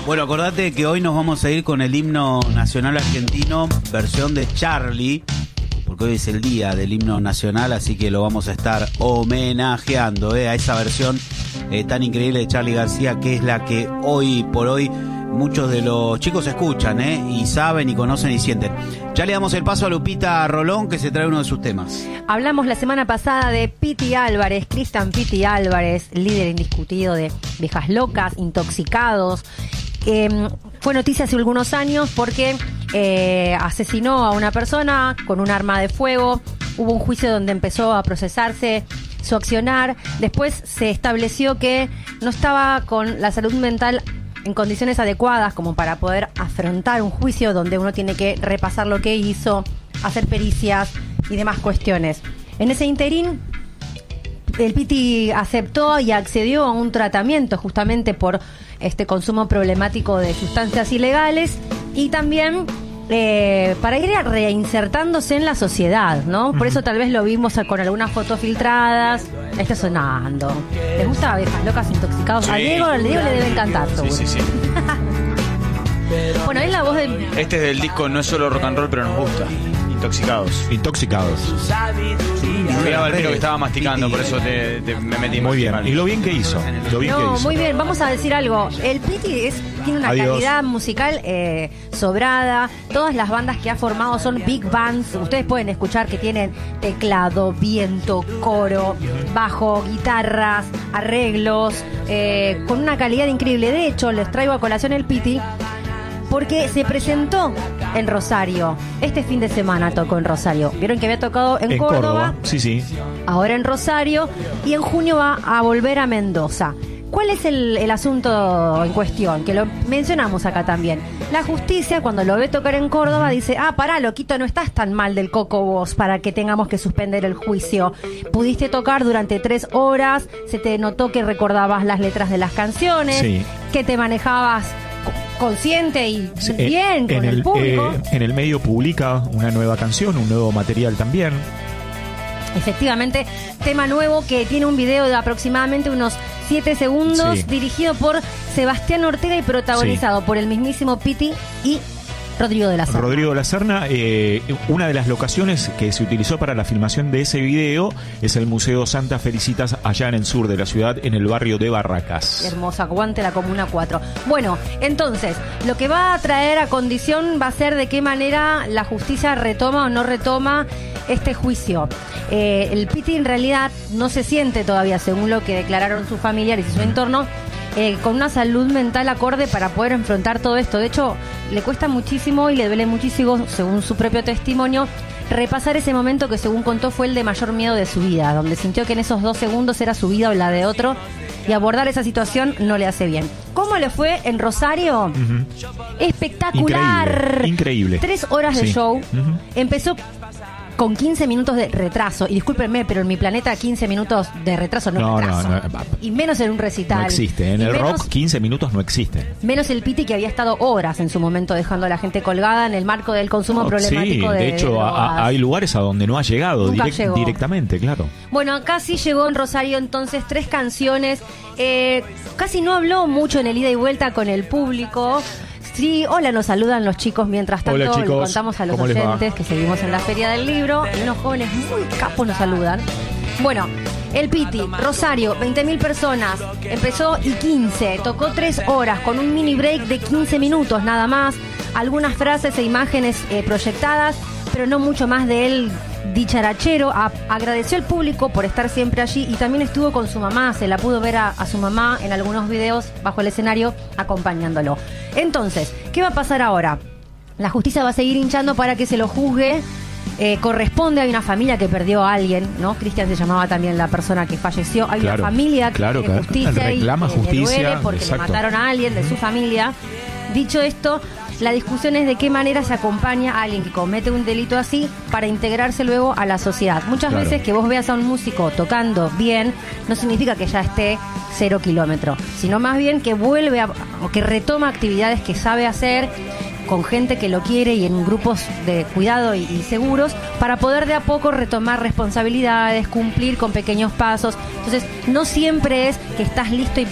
Bueno, acordate que hoy nos vamos a ir con el himno nacional argentino, versión de Charlie, porque hoy es el día del himno nacional, así que lo vamos a estar homenajeando a esa versión tan increíble de Charly García, que es la que hoy por hoy muchos de los chicos escuchan y saben y conocen y sienten. Ya le damos el paso a Lupita Rolón, que se trae uno de sus temas. Hablamos la semana pasada de Piti Álvarez, Cristian Piti Álvarez, líder indiscutido de Viejas Locas, Intoxicados. Fue noticia hace algunos años porque asesinó a una persona con un arma de fuego. Hubo un juicio donde empezó a procesarse su accionar. Después se estableció que no estaba con la salud mental en condiciones adecuadas como para poder afrontar un juicio donde uno tiene que repasar lo que hizo, hacer pericias y demás cuestiones. En ese interín, el Piti aceptó y accedió a un tratamiento justamente por este consumo problemático de sustancias ilegales y también para ir reinsertándose en la sociedad, ¿no? Por eso tal vez lo vimos con algunas fotos filtradas. Está sonando. ¿Les gusta Viejas Locas, Intoxicados? Sí. A Diego le debe encantar, seguro. Sí. Bueno, es la voz de... Este es del disco No es solo rock and roll, pero nos gusta. Intoxicados. Miraba el pelo que estaba masticando, por eso me metí muy bien. Y lo bien que hizo. Muy bien. Vamos a decir algo. El Piti tiene una calidad musical sobrada. Todas las bandas que ha formado son big bands. Ustedes pueden escuchar que tienen teclado, viento, coro, bajo, guitarras, arreglos, con una calidad increíble. De hecho, les traigo a colación el Piti porque se presentó en Rosario. Este fin de semana tocó en Rosario. Vieron que había tocado en Córdoba. Sí. Ahora en Rosario. Y en junio va a volver a Mendoza. ¿Cuál es el asunto en cuestión? Que lo mencionamos acá también. La justicia, cuando lo ve tocar en Córdoba, dice: pará, loquito, no estás tan mal del coco vos para que tengamos que suspender el juicio. Pudiste tocar durante 3 horas, se te notó que recordabas las letras de las canciones, que te manejabas consciente y bien con el público. En el medio publica una nueva canción, un nuevo material también. Efectivamente, tema nuevo que tiene un video de aproximadamente unos 7 segundos, dirigido por Sebastián Ortega y protagonizado por el mismísimo Piti y Rodrigo de la Serna. Una de las locaciones que se utilizó para la filmación de ese video es el Museo Santa Felicitas, allá en el sur de la ciudad, en el barrio de Barracas. Hermosa, aguante la Comuna 4. Bueno, entonces, lo que va a traer a condición va a ser de qué manera la justicia retoma o no retoma este juicio. El Piti en realidad no se siente todavía, según lo que declararon sus familiares y su entorno, con una salud mental acorde para poder enfrentar todo esto. De hecho, le cuesta muchísimo y le duele muchísimo, según su propio testimonio, repasar ese momento que, según contó, fue el de mayor miedo de su vida, donde sintió que en esos 2 segundos era su vida o la de otro, y abordar esa situación no le hace bien. ¿Cómo le fue en Rosario? Espectacular. Increíble. 3 horas de show. Empezó con 15 minutos de retraso. Y discúlpenme, pero en mi planeta 15 minutos de retraso no es retraso. No. Y menos en un recital. No existe. En el rock 15 minutos no existen. Menos el Piti, que había estado horas en su momento dejando a la gente colgada en el marco del consumo problemático de hecho, drogas. hay lugares a donde no ha llegado, llegó directamente, claro. Bueno, acá sí llegó en Rosario entonces 3 canciones. Casi no habló mucho en el ida y vuelta con el público. Sí, hola, nos saludan los chicos mientras tanto. Hola, chicos. Le contamos a los oyentes que seguimos en la Feria del Libro. Y unos jóvenes muy capos nos saludan. Bueno, el Piti, Rosario, 20.000 personas. Empezó y 15. Tocó 3 horas con un mini break de 15 minutos nada más. Algunas frases e imágenes proyectadas, pero no mucho más de él dicharachero. Agradeció al público por estar siempre allí y también estuvo con su mamá. Se la pudo ver a su mamá en algunos videos bajo el escenario acompañándolo. Entonces, ¿qué va a pasar ahora? La justicia va a seguir hinchando para que se lo juzgue. Corresponde, hay una familia que perdió a alguien, ¿no? Cristian se llamaba también la persona que falleció. Hay una familia que justicia reclama y justicia, le duele porque le mataron a alguien de su familia. Dicho esto, la discusión es de qué manera se acompaña a alguien que comete un delito así para integrarse luego a la sociedad. Muchas veces que vos veas a un músico tocando bien no significa que ya esté 0 kilómetros, sino más bien que vuelve o que retoma actividades que sabe hacer con gente que lo quiere y en grupos de cuidado y seguros, para poder de a poco retomar responsabilidades, cumplir con pequeños pasos. Entonces, no siempre es que estás listo y